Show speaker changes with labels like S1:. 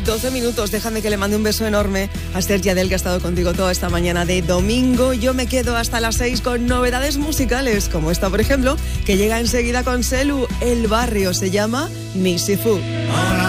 S1: 12 minutos, déjame que le mande un beso enorme a Esther Yadel, que ha estado contigo toda esta mañana de domingo. Yo me quedo hasta las 6 con novedades musicales, como esta, por ejemplo, que llega enseguida con Selu. El barrio se llama Missy Fu.